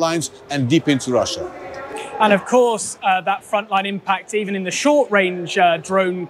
lines and deep into Russia. And of course, that frontline impact, even in the short-range drone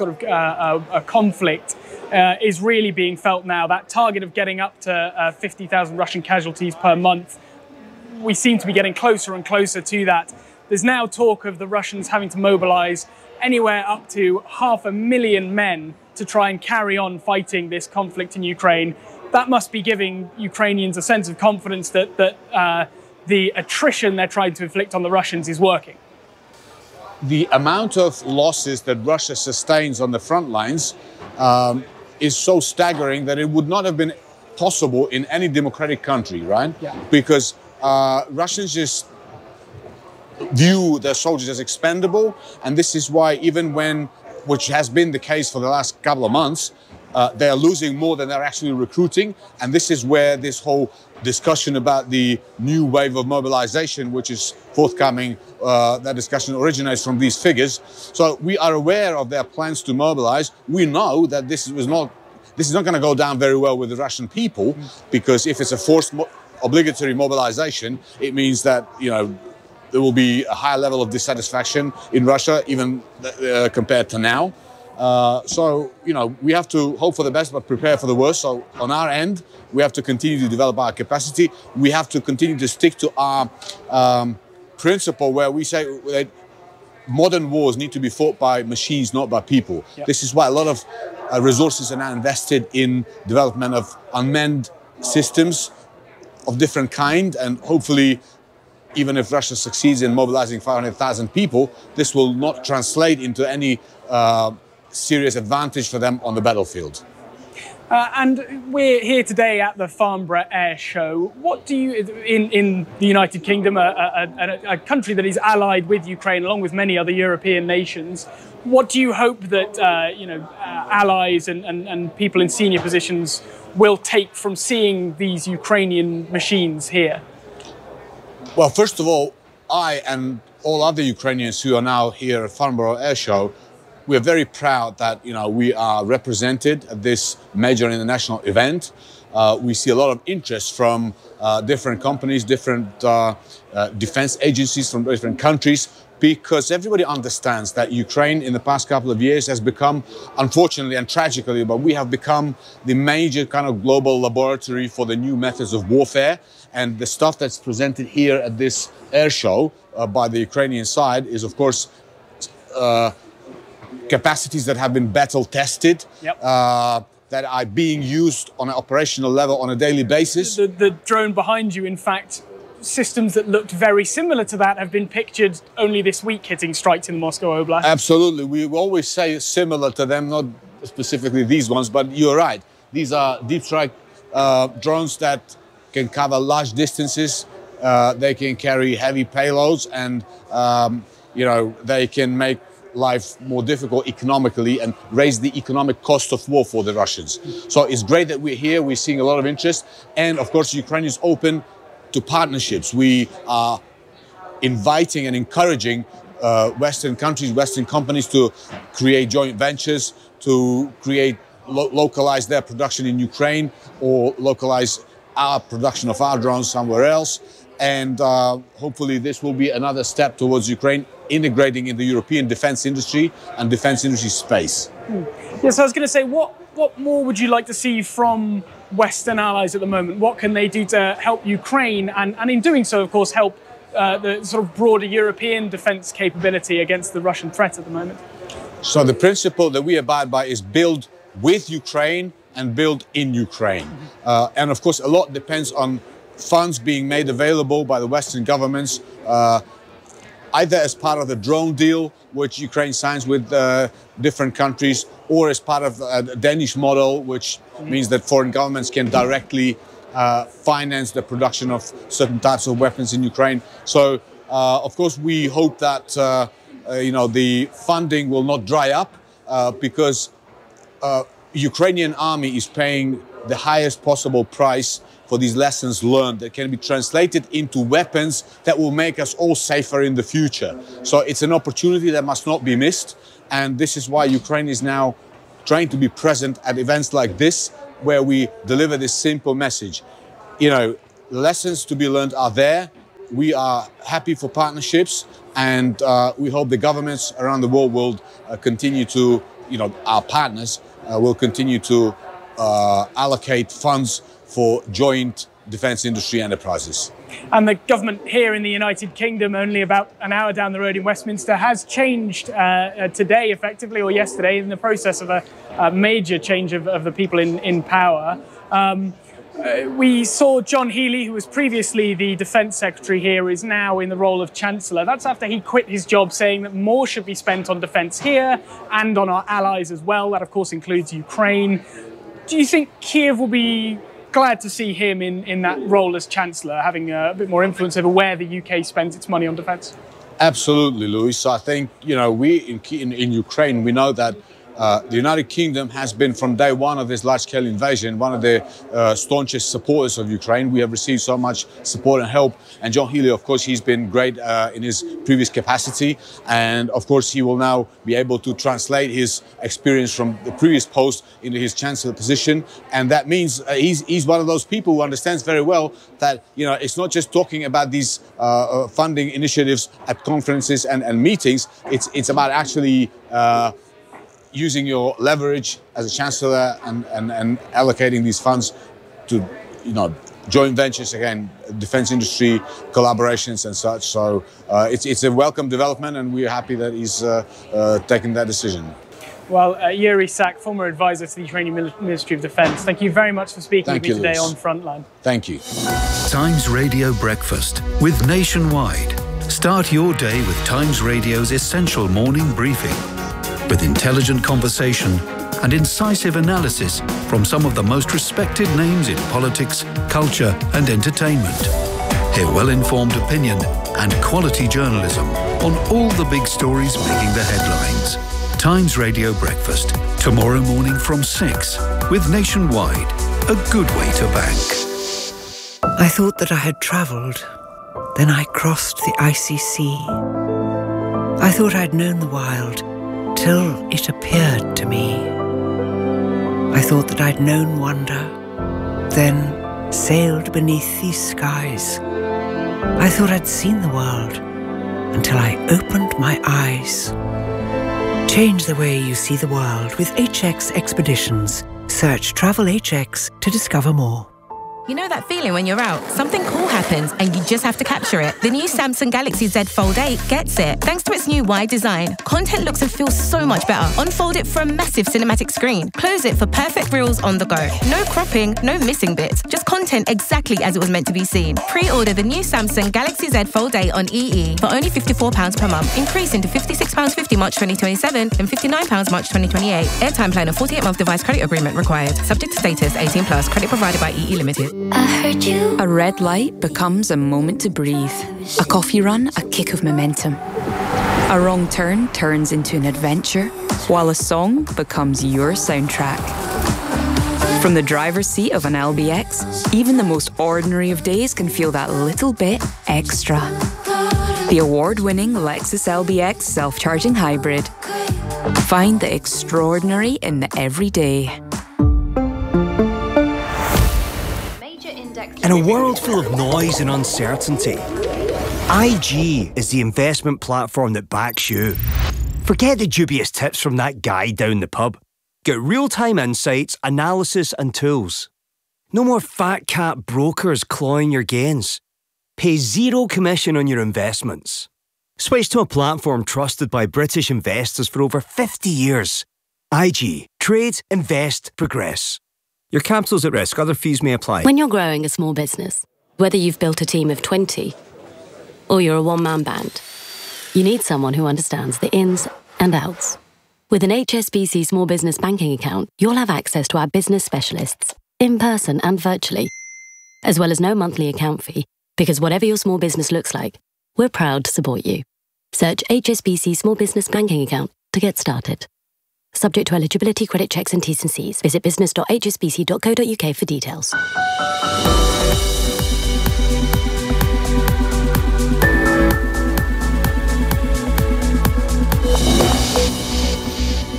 conflict, is really being felt now. That target of getting up to 50,000 Russian casualties per month, we seem to be getting closer and closer to that. There's now talk of the Russians having to mobilize anywhere up to 500,000 men to try and carry on fighting this conflict in Ukraine. That must be giving Ukrainians a sense of confidence that the attrition they're trying to inflict on the Russians is working. The amount of losses that Russia sustains on the front lines is so staggering that it would not have been possible in any democratic country, right? Yeah. Because Russians just view their soldiers as expendable, and this is why even when, which has been the case for the last couple of months, they are losing more than they're actually recruiting, and this is where this whole discussion about the new wave of mobilization, which is forthcoming, that discussion originates from these figures. So we are aware of their plans to mobilize. We know that this is not going to go down very well with the Russian people, because if it's a forced obligatory mobilization, it means that, you know, there will be a higher level of dissatisfaction in Russia, even compared to now. So, you know, we have to hope for the best, but prepare for the worst. So on our end, we have to continue to develop our capacity. We have to continue to stick to our principle where we say that modern wars need to be fought by machines, not by people. Yep. This is why a lot of resources are now invested in development of unmanned systems of different kind, and hopefully, even if Russia succeeds in mobilizing 500,000 people, this will not translate into any serious advantage for them on the battlefield. And we're here today at the Farnborough Air Show. What do you, in the United Kingdom, a country that is allied with Ukraine, along with many other European nations, what do you hope that allies and people in senior positions will take from seeing these Ukrainian machines here? Well, first of all, I and all other Ukrainians who are now here at Farnborough Air Show, we are very proud that, you know, we are represented at this major international event. We see a lot of interest from different companies, different defense agencies from different countries, because everybody understands that Ukraine in the past couple of years has become, unfortunately and tragically, but we have become the major kind of global laboratory for the new methods of warfare. And the stuff that's presented here at this air show by the Ukrainian side is, of course, capacities that have been battle tested, yep. That are being used on an operational level on a daily basis. The drone behind you, in fact, systems that looked very similar to that have been pictured only this week hitting strikes in Moscow Oblast. Absolutely. We always say similar to them, not specifically these ones, but you're right. These are deep strike drones that can cover large distances. They can carry heavy payloads, and you know, they can make life more difficult economically and raise the economic cost of war for the Russians. So it's great that we're here. We're seeing a lot of interest, and of course, Ukraine is open to partnerships. We are inviting and encouraging Western countries, Western companies to create joint ventures, to create localize their production in Ukraine or localize our production of our drones somewhere else. And hopefully this will be another step towards Ukraine integrating in the European defense industry and defense industry space. Yes, I was going to say, what more would you like to see from Western allies at the moment? What can they do to help Ukraine, and in doing so, of course, help the sort of broader European defense capability against the Russian threat at the moment? So the principle that we abide by is build with Ukraine and build in Ukraine. And of course, a lot depends on funds being made available by the Western governments, either as part of the drone deal, which Ukraine signs with different countries, or as part of the Danish model, which means that foreign governments can directly finance the production of certain types of weapons in Ukraine. So, of course, we hope that you know, the funding will not dry up, because Ukrainian army is paying the highest possible price for these lessons learned that can be translated into weapons that will make us all safer in the future. So it's an opportunity that must not be missed. And this is why Ukraine is now trying to be present at events like this, where we deliver this simple message. You know, lessons to be learned are there. we are happy for partnerships, and we hope the governments around the world will continue to, our partners will continue to allocate funds for joint defence industry enterprises. And the government here in the United Kingdom, only about an hour down the road in Westminster, has changed today, effectively, or yesterday, in the process of a major change of the people in power. We saw John Healey, who was previously the Defence Secretary here, is now in the role of Chancellor. That's after he quit his job, saying that more should be spent on defence here and on our allies as well. That, of course, includes Ukraine. Do you think Kiev will be glad to see him in that role as Chancellor, having a bit more influence over where the UK spends its money on defence? Absolutely, Louis. I think, we in Ukraine, we know that the United Kingdom has been, from day one of this large-scale invasion, one of the staunchest supporters of Ukraine. We have received so much support and help. And John Healey, of course, he's been great in his previous capacity. And, of course, he will now be able to translate his experience from the previous post into his Chancellor position. And that means he's one of those people who understands very well that, it's not just talking about these funding initiatives at conferences and meetings. It's about actually using your leverage as a chancellor and allocating these funds to, joint ventures, again, defense industry collaborations and such. So it's a welcome development, and we're happy that he's taken that decision. Well, Yuri Sak, former advisor to the Ukrainian Ministry of Defence, thank you very much for speaking with me today on Frontline. Thank you. Times Radio Breakfast with Nationwide. Start your day with Times Radio's essential morning briefing, with intelligent conversation and incisive analysis from some of the most respected names in politics, culture and entertainment. Hear well-informed opinion and quality journalism on all the big stories making the headlines. Times Radio Breakfast, tomorrow morning from 6, with Nationwide, a good way to bank. I thought that I had travelled, then I crossed the icy sea. I thought I'd known the wild, till it appeared to me. I thought that I'd known wonder, then sailed beneath these skies. I thought I'd seen the world, until I opened my eyes. Change the way you see the world with HX Expeditions. Search Travel HX to discover more. You know that feeling when you're out, something cool happens and you just have to capture it. The new Samsung Galaxy Z Fold 8 gets it. Thanks to its new wide design, content looks and feels so much better. Unfold it for a massive cinematic screen. Close it for perfect reels on the go. No cropping, no missing bits. Just content exactly as it was meant to be seen. Pre-order the new Samsung Galaxy Z Fold 8 on EE for only £54 per month, increasing to £56.50 March 2027 and £59 March 2028. Airtime plan and 48-month device credit agreement required. Subject to status, 18+, credit provided by EE Limited. I heard you. A red light becomes a moment to breathe. A coffee run, a kick of momentum. A wrong turn turns into an adventure, while a song becomes your soundtrack. From the driver's seat of an LBX, even the most ordinary of days can feel that little bit extra. The award-winning Lexus LBX self-charging hybrid. Find the extraordinary in the everyday. In a world full of noise and uncertainty, IG is the investment platform that backs you. Forget the dubious tips from that guy down the pub. Get real-time insights, analysis and tools. No more fat cat brokers clawing your gains. Pay zero commission on your investments. Switch to a platform trusted by British investors for over 50 years. IG. Trade, invest, progress. Your capital's at risk. Other fees may apply. When you're growing a small business, whether you've built a team of 20 or you're a one-man band, you need someone who understands the ins and outs. With an HSBC Small Business Banking account, you'll have access to our business specialists, in person and virtually, as well as no monthly account fee, because whatever your small business looks like, we're proud to support you. Search HSBC Small Business Banking account to get started. Subject to eligibility, credit checks and T's and C's. Visit business.hsbc.co.uk for details.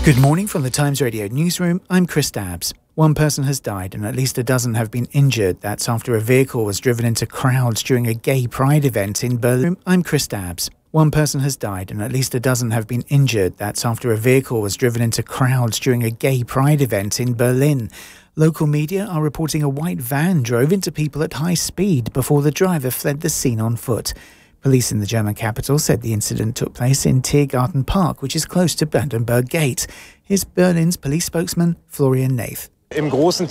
Good morning from the Times Radio newsroom. I'm Chris Dabbs. One person has died and at least a dozen have been injured. That's after a vehicle was driven into crowds during a gay pride event in Berlin. I'm Chris Dabbs. One person has died and at least a dozen have been injured. That's after a vehicle was driven into crowds during a gay pride event in Berlin. Local media are reporting a white van drove into people at high speed before the driver fled the scene on foot. Police in the German capital said the incident took place in Tiergarten Park, which is close to Brandenburg Gate. Here's Berlin's police spokesman, Florian Nath. We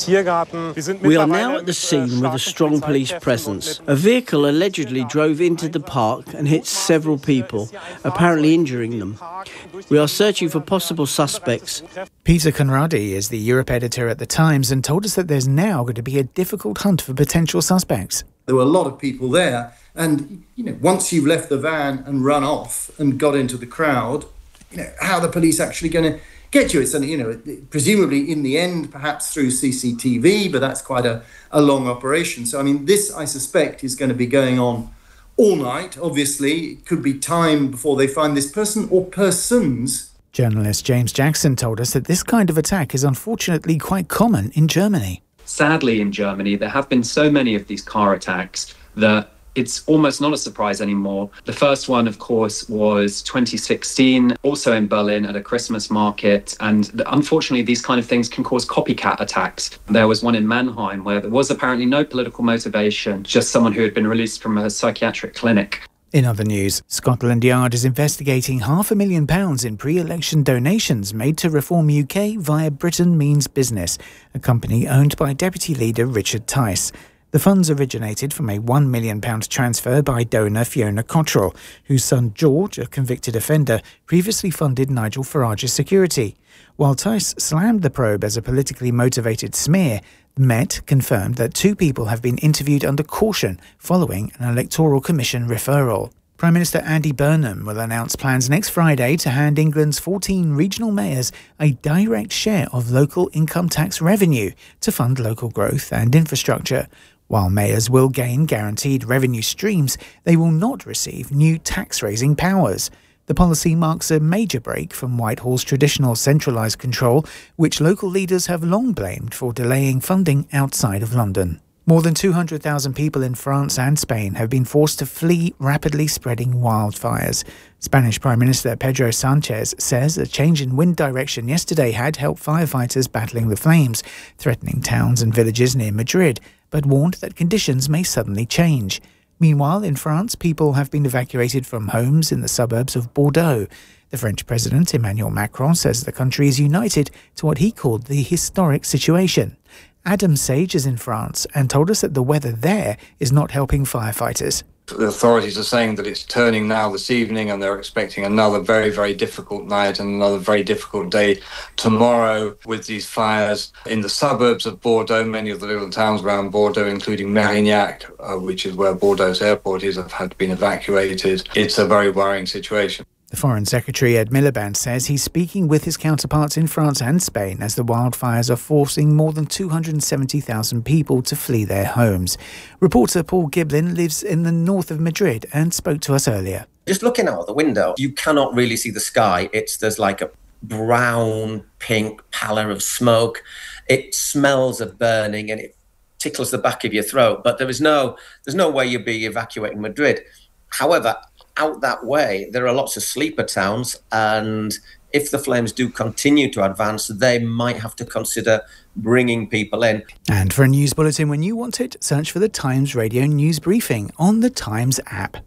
are now at the scene with a strong police presence. A vehicle allegedly drove into the park and hit several people, apparently injuring them. We are searching for possible suspects. Peter Conradi is the Europe editor at The Times and told us that there's now going to be a difficult hunt for potential suspects. There were a lot of people there, and once you've left the van and run off and got into the crowd, how are the police actually going to get you? It's presumably in the end, perhaps through CCTV, but that's quite a long operation. So, this, I suspect, is going to be going on all night. Obviously, it could be time before they find this person or persons. Journalist James Jackson told us that this kind of attack is unfortunately quite common in Germany. Sadly, in Germany, there have been so many of these car attacks that it's almost not a surprise anymore. The first one, of course, was 2016, also in Berlin at a Christmas market. And unfortunately, these kind of things can cause copycat attacks. There was one in Mannheim where there was apparently no political motivation, just someone who had been released from a psychiatric clinic. In other news, Scotland Yard is investigating £500,000 in pre-election donations made to Reform UK via Britain Means Business, a company owned by Deputy Leader Richard Tice. The funds originated from a £1 million transfer by donor Fiona Cottrell, whose son George, a convicted offender, previously funded Nigel Farage's security. While Tice slammed the probe as a politically motivated smear, the Met confirmed that 2 people have been interviewed under caution following an Electoral Commission referral. Prime Minister Andy Burnham will announce plans next Friday to hand England's 14 regional mayors a direct share of local income tax revenue to fund local growth and infrastructure. While mayors will gain guaranteed revenue streams, they will not receive new tax-raising powers. The policy marks a major break from Whitehall's traditional centralised control, which local leaders have long blamed for delaying funding outside of London. More than 200,000 people in France and Spain have been forced to flee rapidly spreading wildfires. Spanish Prime Minister Pedro Sanchez says a change in wind direction yesterday had helped firefighters battling the flames, threatening towns and villages near Madrid, but warned that conditions may suddenly change. Meanwhile, in France, people have been evacuated from homes in the suburbs of Bordeaux. The French President, Emmanuel Macron, says the country is united to what he called the historic situation. Adam Sage is in France and told us that the weather there is not helping firefighters. The authorities are saying that it's turning now this evening and they're expecting another very, very difficult night and another very difficult day tomorrow with these fires in the suburbs of Bordeaux. Many of the little towns around Bordeaux, including Mérignac, which is where Bordeaux's airport is, have been evacuated. It's a very worrying situation. The Foreign Secretary Ed Miliband says he's speaking with his counterparts in France and Spain as the wildfires are forcing more than 270,000 people to flee their homes. Reporter Paul Giblin lives in the north of Madrid and spoke to us earlier. Just looking out the window, you cannot really see the sky. There's like a brown, pink pallor of smoke. It smells of burning and it tickles the back of your throat. But there's no way you'd be evacuating Madrid. However, out that way, there are lots of sleeper towns, and if the flames do continue to advance, they might have to consider bringing people in. And for a news bulletin when you want it, search for the Times Radio News Briefing on the Times app.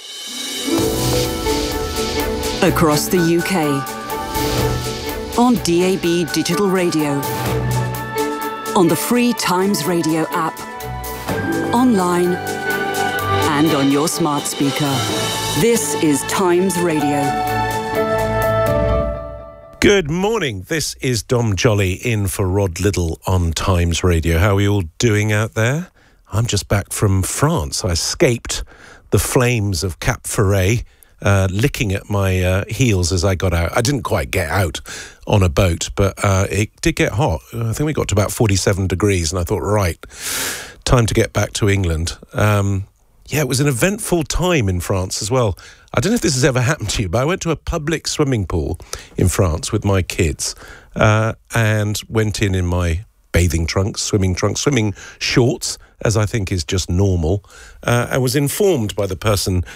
Across the UK, on DAB Digital Radio, on the free Times Radio app, online, and on your smart speaker. This is Times Radio. Good morning. This is Dom Jolly in for Rod Liddle on Times Radio. How are you all doing out there? I'm just back from France. I escaped the flames of Cap Ferret, licking at my heels as I got out. I didn't quite get out on a boat, but it did get hot. I think we got to about 47 degrees, and I thought, right, time to get back to England. Yeah, it was an eventful time in France as well. I don't know if this has ever happened to you, but I went to a public swimming pool in France with my kids and went in my bathing trunks, swimming shorts, as I think is just normal. I was informed by the person